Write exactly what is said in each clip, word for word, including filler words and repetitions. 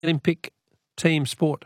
Olympic team sport?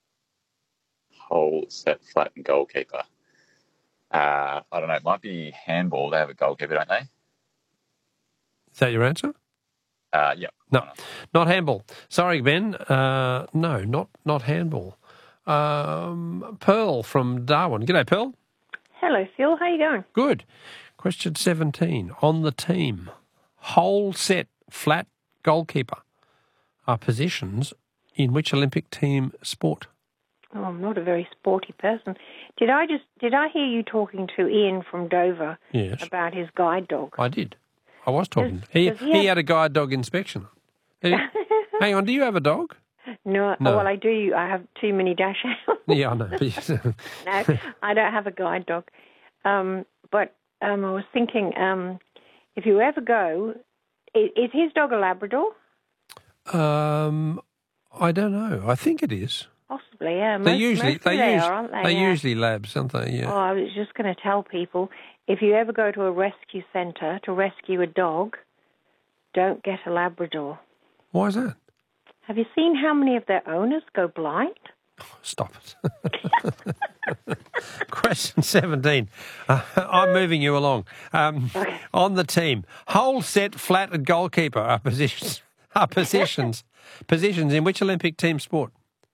Whole set, flat, and goalkeeper. Uh, I don't know. It might be handball. They have a goalkeeper, don't they? Is that your answer? Uh, yeah. No, not handball. Sorry, Ben. Uh, no, not not handball. Um, Pearl from Darwin. G'day, Pearl. Hello, Phil. How you going? Good. Question seventeen. On the team, whole set, flat, goalkeeper are positions in which Olympic team sport? Oh, I'm not a very sporty person. Did I just did I hear you talking to Ian from Dover Yes. about his guide dog? I did. I was talking. Does- he does he he have- had a guide dog inspection. He- hang on, do you have a dog? No, No. Oh, well, I do. I have too many dash hounds. Yeah, I know. No, I don't have a guide dog. Um, but um, I was thinking, um, if you ever go, is, is his dog a Labrador? um, I don't know. I think it is. Possibly, yeah. They Most, usually mostly they, they use, are, aren't they? they Yeah. usually labs, aren't they? Yeah. Oh, I was just going to tell people, if you ever go to a rescue centre to rescue a dog, don't get a Labrador. Why is that? Have you seen how many of their owners go blind? Stop it. Question seventeen. Uh, I'm moving you along. Um, Okay. On the team, whole set, flat, and goalkeeper are positions are positions positions in which Olympic team sport?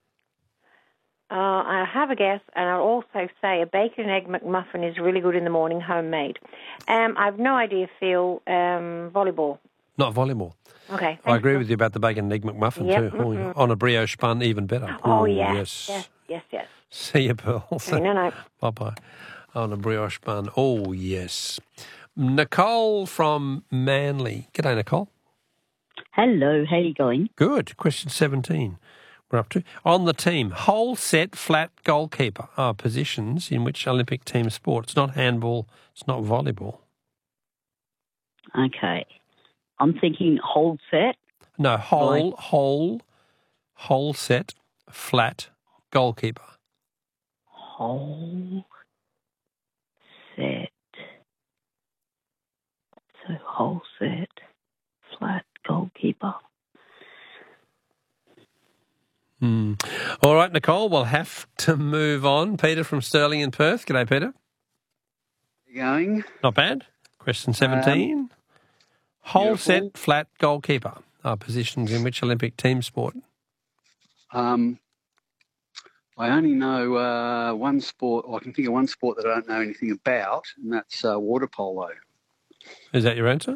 Uh, I have a guess, and I'll also say a bacon and egg McMuffin is really good in the morning, homemade. Um, I have no idea, Phil. Um, volleyball. Not volleyball. Okay. I agree with you about the bacon and egg McMuffin Yep, too. mm-mm. On a brioche bun, even better. Oh, Ooh, yeah. yes. Yes, yes, yes. See you, Pearl. Okay, no, no. Bye-bye. On a brioche bun. Oh, yes. Nicole from Manly. G'day, Nicole. Hello, how are you going? Good. Question seventeen. We're up to. On the team, whole set, flat, goalkeeper are positions in which Olympic team sport. It's not handball. It's not volleyball. Okay. I'm thinking whole set. No, whole, Right. whole, whole set, flat, goalkeeper. Whole set. So whole set, flat, goalkeeper. Hmm. All right, Nicole, we'll have to move on. Peter from Stirling in Perth. G'day, Peter. Going. Not bad. Question seventeen. Whole beautiful. set, flat, goalkeeper are positions in which Olympic team sport? Um, I only know uh, one sport, or I can think of one sport that I don't know anything about, and that's uh, water polo. Is that your answer?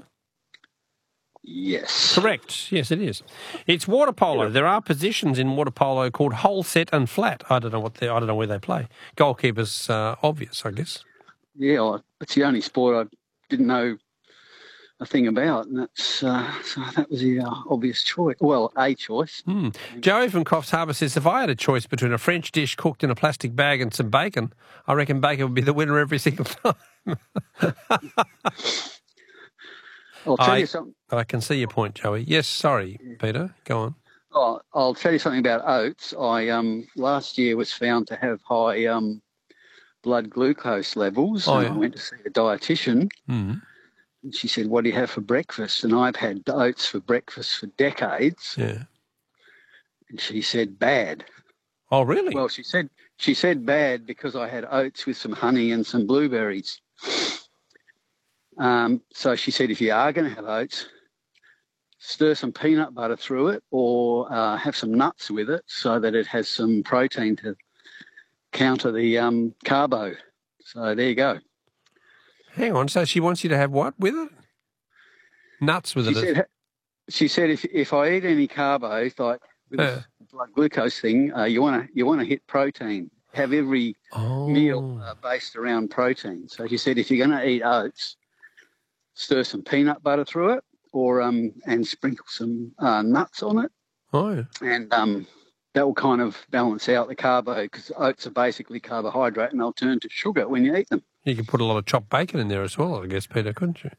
Yes. Correct. Yes, it is. It's water polo. There are positions in water polo called whole set and flat. I don't know what they. I don't know where they play. Goalkeeper's uh, obvious, I guess. Yeah, I, it's the only sport I didn't know a thing about, and that's uh, so that was the uh, obvious choice. Well, a choice. Hmm. Joey from Coffs Harbour says, if I had a choice between a French dish cooked in a plastic bag and some bacon, I reckon bacon would be the winner every single time. I'll tell I- you something. I can see your point, Joey. Yes, sorry, Peter. Go on. Oh, I'll tell you something about oats. I um last year was found to have high um blood glucose levels. Oh, and yeah. I went to see a dietitian. Hmm. And she said, "What do you have for breakfast?" And I've had oats for breakfast for decades. Yeah. And she said, "Bad." Oh, really? Well, she said she said bad because I had oats with some honey and some blueberries. Um, so she said, if you are going to have oats, stir some peanut butter through it, or uh, have some nuts with it, so that it has some protein to counter the um, carbo. So there you go. Hang on. So she wants you to have what with it? Nuts with She it. said, she said if if I eat any carbos, like with Yeah. this blood glucose thing, uh, you want to you want to hit protein. Have every Oh. meal uh, based around protein. So she said if you're going to eat oats, stir some peanut butter through it, or um and sprinkle some uh, nuts on it, Oh, yeah. and um that will kind of balance out the carbo, because oats are basically carbohydrate and they'll turn to sugar when you eat them. You could put a lot of chopped bacon in there as well, I guess, Peter, couldn't you?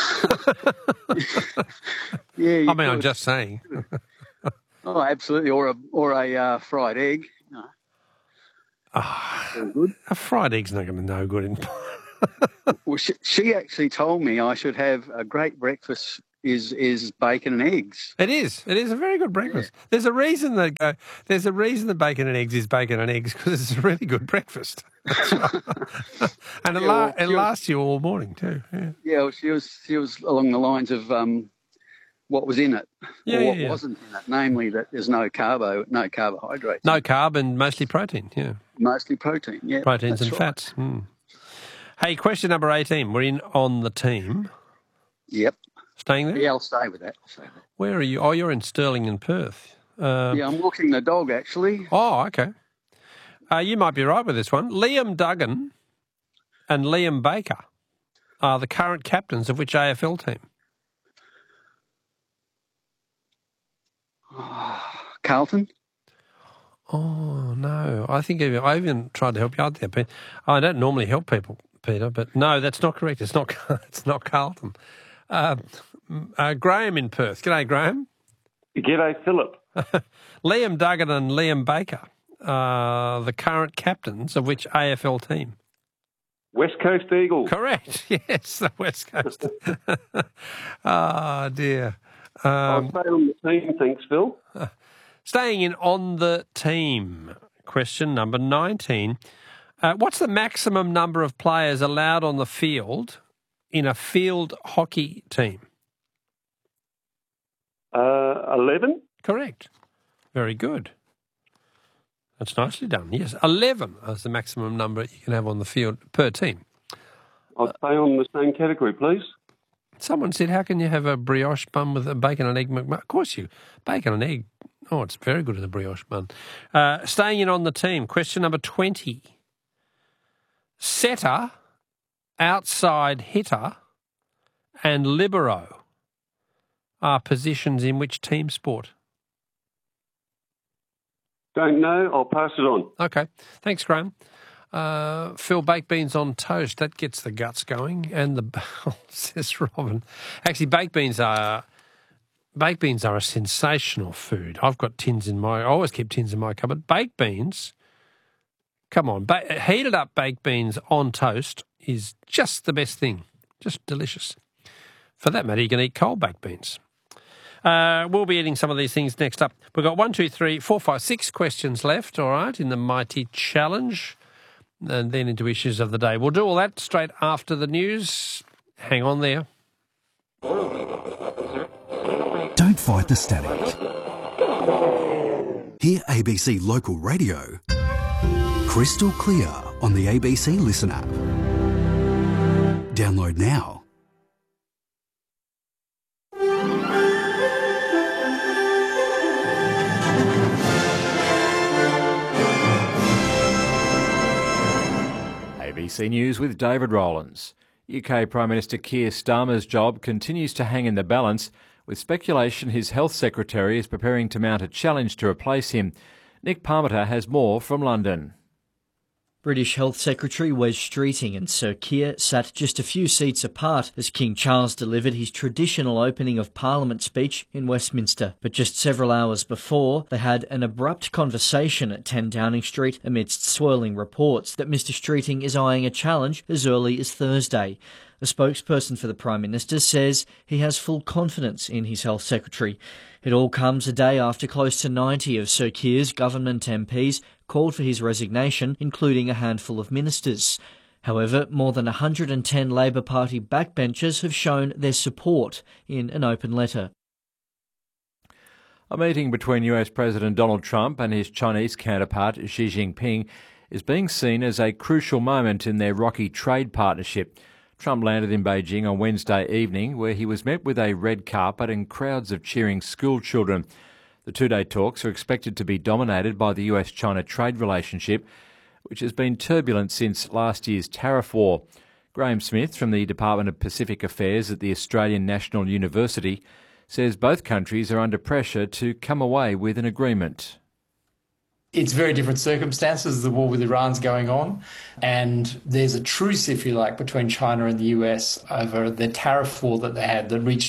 Yeah, you I mean, I'm could. just saying. Oh, absolutely, or a or a uh, fried egg. No, Ah, very good. a fried egg's not going to no good in. Well, she, she actually told me I should have a great breakfast is is bacon and eggs. It is. It is a very good breakfast. Yeah. There's a reason that uh, there's a reason that bacon and eggs is bacon and eggs, because it's a really good breakfast. and it, yeah, la- well, it was, lasts you all morning too. Yeah. Yeah, well, she was she was along the lines of um, what was in it, yeah, or what yeah, yeah. wasn't in it. Namely, that there's no carbo, no carbohydrates, no carb, and mostly protein. Yeah, mostly protein. Yeah, proteins and right. fats. Mm. Hey, question number eighteen. We're in on the team. Yep. Staying there? Yeah, I'll stay with that. I'll stay with that. Where are you? Oh, you're in Stirling and Perth. Uh, yeah, I'm walking the dog, actually. Oh, okay. Uh, you might be right with this one. Liam Duggan and Liam Baker are the current captains of which A F L team? Oh, Carlton? Oh, no. I think even, I even tried to help you out there, Peter. I don't normally help people, Peter, but no, that's not correct. It's not, it's not Carlton. Uh, uh, Graham in Perth. G'day, Graham. G'day, Philip. Liam Duggan and Liam Baker are the current captains of which A F L team? West Coast Eagles. Correct. Yes, the West Coast. Oh, dear. Um, I'll stay on the team, thanks, Phil. Uh, staying in on the team. Question number nineteen. Uh, what's the maximum number of players allowed on the field in a field hockey team? Uh, eleven? Correct. Very good. That's nicely done. Yes, eleven is the maximum number you can have on the field per team. I'll stay on the same category, please. Someone said, how can you have a brioche bun with a bacon and egg McMuffin? Of course you. Bacon and egg. Oh, it's very good in a brioche bun. Uh, staying in on the team. Question number twenty. Setter, outside hitter, and libero are positions in which team sport? Don't know. I'll pass it on. Okay. Thanks, Graham. Uh, Phil, baked beans on toast, that gets the guts going. And the, says Robin. Actually, baked beans are baked beans are a sensational food. I've got tins in my, I always keep tins in my cupboard. Baked beans, come on, ba- heated up baked beans on toast is just the best thing. Just delicious. For that matter, you can eat cold baked beans. Uh, we'll be eating some of these things next up. We've got one, two, three, four, five, six questions left, all right, in the Mighty Challenge, and then into issues of the day. We'll do all that straight after the news. Hang on there. Don't fight the static. Hear A B C Local Radio crystal clear on the A B C Listen app. Download now. A B C News with David Rowlands. U K Prime Minister Keir Starmer's job continues to hang in the balance, with speculation his health secretary is preparing to mount a challenge to replace him. Nick Parmiter has more from London. British Health Secretary Wes Streeting and Sir Keir sat just a few seats apart as King Charles delivered his traditional opening of Parliament speech in Westminster. But just several hours before, they had an abrupt conversation at ten Downing Street amidst swirling reports that Mr Streeting is eyeing a challenge as early as Thursday. A spokesperson for the Prime Minister says he has full confidence in his Health Secretary. It all comes a day after close to ninety of Sir Keir's government M Ps called for his resignation, including a handful of ministers. However, more than one hundred ten Labor Party backbenchers have shown their support in an open letter. A meeting between U S President Donald Trump and his Chinese counterpart Xi Jinping is being seen as a crucial moment in their rocky trade partnership. Trump landed in Beijing on Wednesday evening, where he was met with a red carpet and crowds of cheering school children. The two-day talks are expected to be dominated by the U S China trade relationship, which has been turbulent since last year's tariff war. Graham Smith from the Department of Pacific Affairs at the Australian National University says both countries are under pressure to come away with an agreement. It's very different circumstances. The war with Iran's going on, and there's a truce, if you like, between China and the U S over the tariff war that they had that reached